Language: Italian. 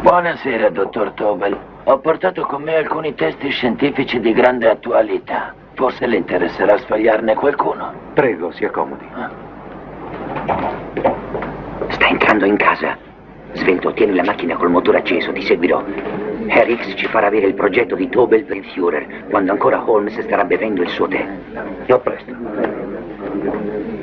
Buonasera, dottor Tobel. Ho portato con me alcuni testi scientifici di grande attualità. Forse le interesserà sfogliarne qualcuno. Prego, si accomodi. Sta entrando in casa. Svento, tieni la macchina col motore acceso, ti seguirò. Herr X ci farà avere il progetto di Tobel per il Führer, quando ancora Holmes starà bevendo il suo tè. A presto.